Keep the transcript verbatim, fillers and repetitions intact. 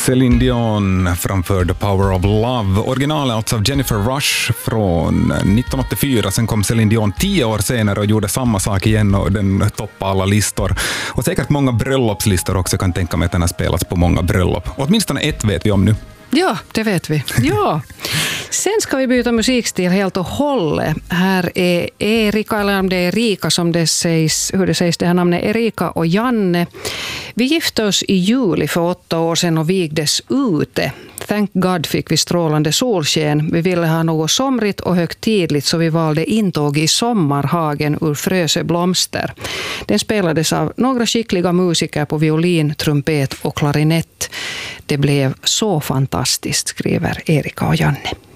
Céline Dion framförde Power of Love. Originalet alltså av Jennifer Rush från nittonhundraåttiofyra. Sen kom Céline Dion tio år senare och gjorde samma sak igen och den toppade alla listor. Och säkert många bröllopslistor också, kan tänka mig att den har spelats på många bröllop. Och åtminstone ett vet vi om nu. Ja, det vet vi. Ja. Sen ska vi byta musikstil helt och hållet. Här är Erika, eller om det är Erika som det sägs, hur det sägs det här namnet, Erika och Janne. Vi gifte oss i juli för åtta år sedan och vigdes ute. Thank God fick vi strålande solsken. Vi ville ha något somrigt och högtidligt, så vi valde intåg i Sommarhagen ur Frösö blomster. Den spelades av några skickliga musiker på violin, trumpet och klarinett. Det blev så fantastiskt, skriver Erika och Janne.